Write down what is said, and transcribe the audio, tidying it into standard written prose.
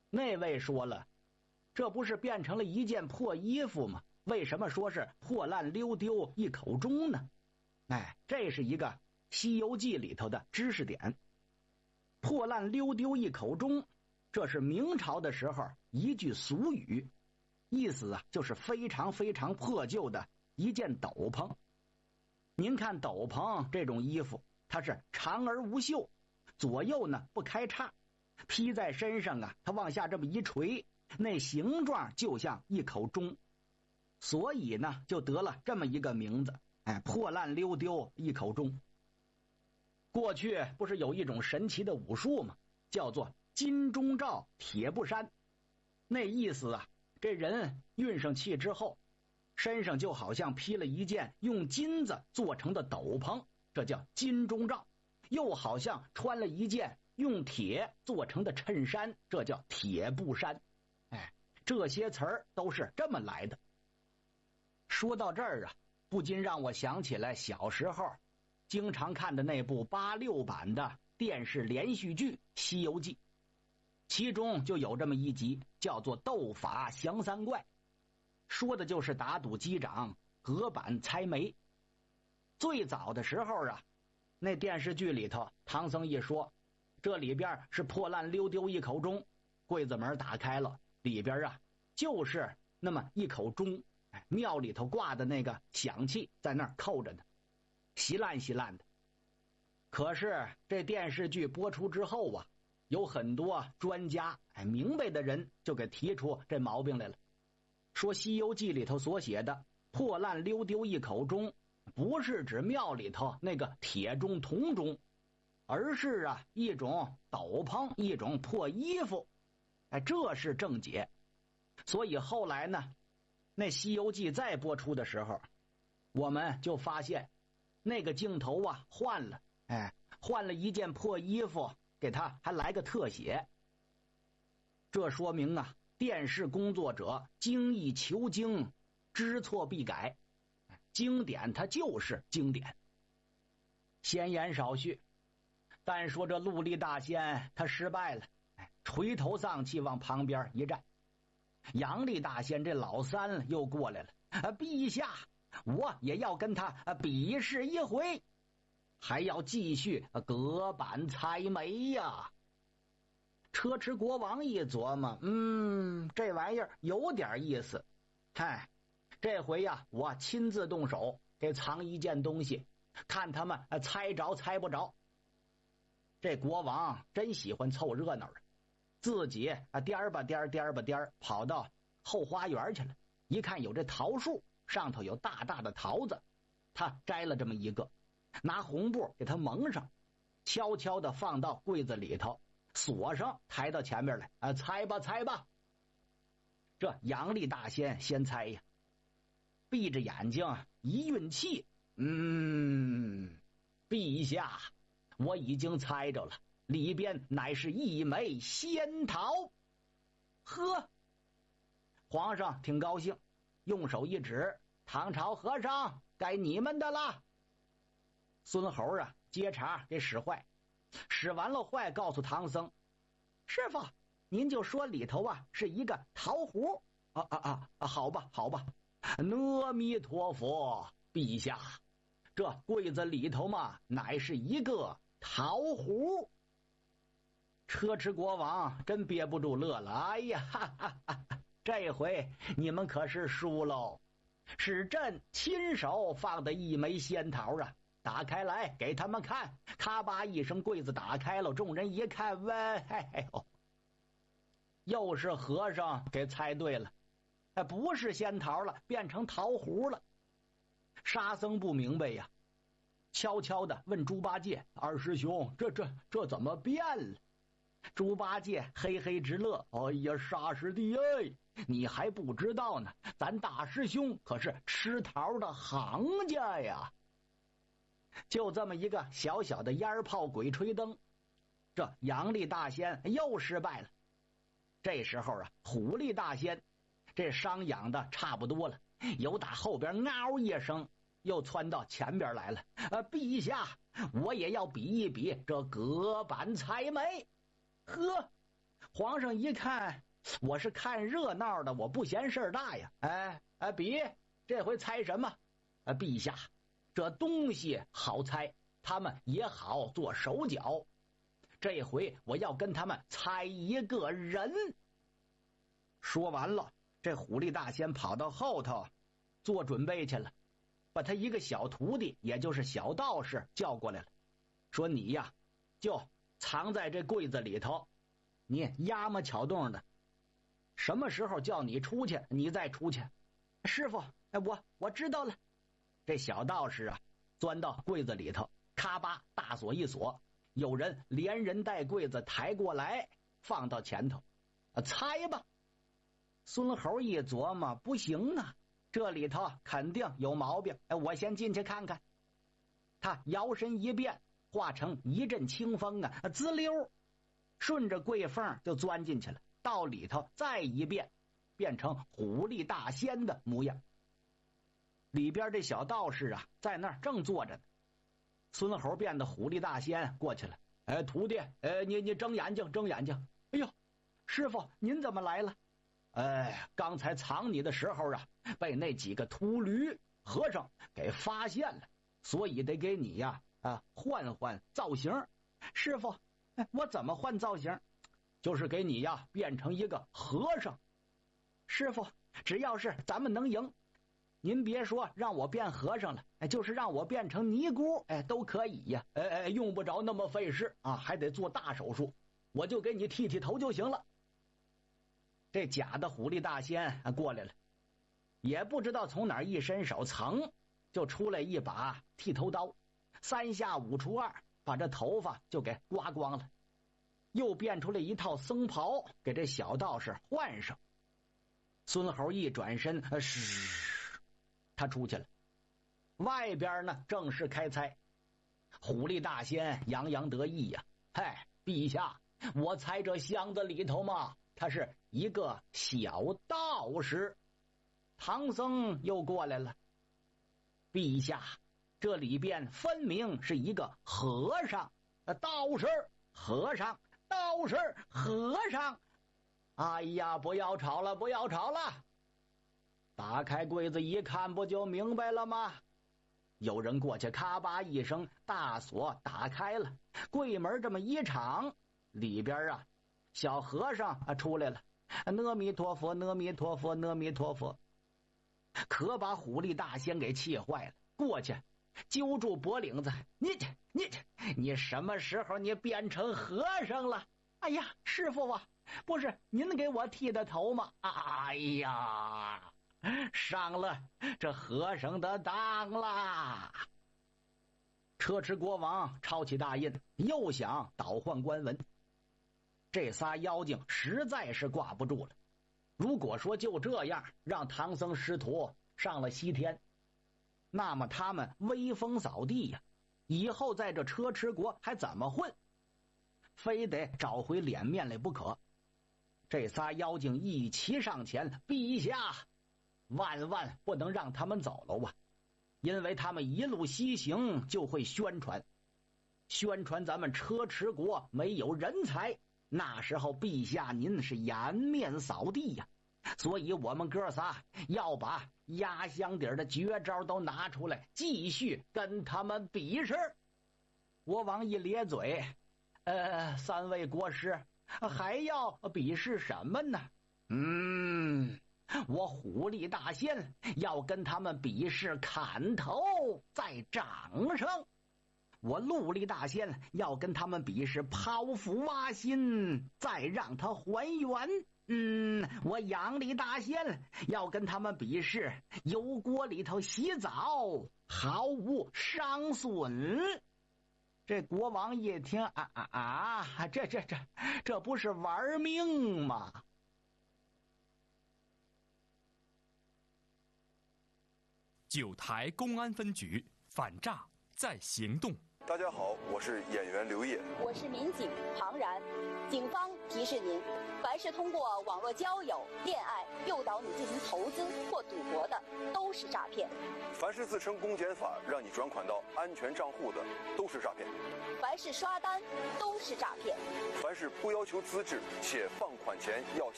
那位说了，这不是变成了一件破衣服吗？为什么说是破烂溜丢一口钟呢？这是一个《西游记》里头的知识点。破烂溜丢一口钟，这是明朝的时候一句俗语，意思就是非常非常破旧的一件斗篷。您看斗篷这种衣服，它是长而无袖，左右呢不开叉，披在身上它往下这么一垂，那形状就像一口钟，所以呢就得了这么一个名字，破烂溜丢一口钟。过去不是有一种神奇的武术吗？叫做金钟罩铁布衫。那意思这人运上气之后，身上就好像披了一件用金子做成的斗篷，这叫金钟罩，又好像穿了一件用铁做成的衬衫，这叫铁布衫。这些词儿都是这么来的。说到这儿不禁让我想起来小时候经常看的那部86版的电视连续剧《西游记》，其中就有这么一集叫做斗法降三怪，说的就是打赌机长隔板猜谜。最早的时候那电视剧里头唐僧一说这里边是破烂溜丢一口钟，柜子门打开了，里边就是那么一口钟，庙里头挂的那个响器在那儿扣着呢，稀烂稀烂的。可是这电视剧播出之后有很多专家明白的人就给提出这毛病来了，说《西游记》里头所写的破烂溜丢一口钟不是指庙里头那个铁钟铜钟，而是一种斗篷，一种破衣服。这是正解。所以后来呢，那《西游记》再播出的时候，我们就发现那个镜头换了，换了一件破衣服，给他还来个特写。这说明电视工作者精益求精，知错必改。经典它就是经典。闲言少叙，但说这陆力大仙他失败了，垂头丧气往旁边一站。杨力大仙这老三又过来了，陛下，我也要跟他比试一回，还要继续隔板猜谜呀。车迟国王一琢磨，这玩意儿有点意思。这回我亲自动手给藏一件东西，看他们猜着猜不着。这国王真喜欢凑热闹，自己颠儿吧颠儿颠儿吧颠儿跑到后花园去了，一看有这桃树，上头有大大的桃子，他摘了这么一个，拿红布给它蒙上，悄悄地放到柜子里头，锁上，抬到前面来，猜吧猜吧。这杨力大仙先猜呀，闭着眼睛一运气，陛下，我已经猜着了，里边乃是一枚仙桃。呵，皇上挺高兴，用手一指，唐朝和尚该你们的了。孙猴接茬给使坏，使完了坏，告诉唐僧，师傅您就说里头是一个桃核。好吧好吧，阿弥陀佛，陛下，这柜子里头乃是一个桃核。车迟国王真憋不住乐了，哎呀，这回你们可是输喽，是朕亲手放的一枚仙桃打开来给他们看。咔吧一声，柜子打开了，众人一看，又是和尚给猜对了，不是仙桃了，变成桃核了。沙僧不明白呀，悄悄地问猪八戒，二师兄，这怎么变了？猪八戒嘿嘿直乐，哎呀，沙师弟你还不知道呢，咱大师兄可是吃桃的行家呀。就这么一个小小的烟炮鬼吹灯，这杨力大仙又失败了。这时候虎力大仙这伤养的差不多了，由打后边嗷一声又窜到前边来了。陛下，我也要比一比这隔板猜谜。呵， 皇上一看，我是看热闹的，我不嫌事儿大呀。比这回猜什么？陛下，这东西好猜，他们也好做手脚。这回我要跟他们猜一个人。说完了，这虎力大仙跑到后头做准备去了，把他一个小徒弟，也就是小道士叫过来了，说你呀，就藏在这柜子里头，你压么巧动的，什么时候叫你出去，你再出去。师傅，我知道了。这小道士啊，钻到柜子里头，咔吧大锁一锁，有人连人带柜子抬过来，放到前头，猜吧。孙猴一琢磨，不行啊，这里头肯定有毛病，我先进去看看。他摇身一变，化成一阵清风啊，滋溜，顺着柜缝就钻进去了，到里头再一变，变成虎力大仙的模样。里边这小道士啊，在那儿正坐着呢。孙猴变的虎力大仙过去了，徒弟，你睁眼睛，睁眼睛。哎呦，师傅您怎么来了？刚才藏你的时候啊，被那几个秃驴和尚给发现了，所以得给你呀换换造型。师傅，我怎么换造型？就是给你呀变成一个和尚。师傅，只要是咱们能赢，您别说让我变和尚了，就是让我变成尼姑，都可以呀。用不着那么费事啊，还得做大手术，我就给你剃剃头就行了。这假的虎力大仙过来了，也不知道从哪儿一伸手，噌就出来一把剃头刀，3下5除2，把这头发就给刮光了，又变出来一套僧袍给这小道士换上。孙猴一转身，他出去了。外边呢正式开猜，虎力大仙洋洋得意呀，陛下，我猜这箱子里头嘛，他是一个小道士。唐僧又过来了，陛下，这里边分明是一个和尚，道士和尚，道士和尚。哎呀，不要吵了，不要吵了！打开柜子一看，不就明白了吗？有人过去，咔吧一声，大锁打开了，柜门这么一敞，里边啊，小和尚出来了，阿弥陀佛，阿弥陀佛，阿弥陀佛。可把虎力大仙给气坏了，过去揪住脖领子，你什么时候你变成和尚了？哎呀，师傅啊，不是您给我剃的头吗？哎呀，上了这和尚的当啦！车迟国王抄起大印，又想倒换官文。这仨妖精实在是挂不住了。如果说就这样让唐僧师徒上了西天，那么他们威风扫地呀，以后在这车迟国还怎么混？非得找回脸面来不可。这仨妖精一齐上前，陛下，万万不能让他们走了啊！因为他们一路西行就会宣传咱们车迟国没有人才，那时候陛下您是颜面扫地呀。所以我们哥仨要把压箱底的绝招都拿出来，继续跟他们比试。国王一咧嘴，三位国师还要比试什么呢？我虎力大仙要跟他们比试砍头再掌上，我陆力大仙要跟他们比试剖腹挖心再让他还原，我阳力大仙要跟他们比试油锅里头洗澡毫无伤损。这国王一听，这不是玩命吗？ 九台公安分局反诈在行动。 大家好，我是演员刘烨， 我是民警庞然。警方提示您，凡是通过网络交友、恋爱诱导你进行投资或赌博的，都是诈骗； 凡是自称公检法让你转款到安全账户的，都是诈骗； 凡是刷单，都是诈骗； 凡是不要求资质且放款前要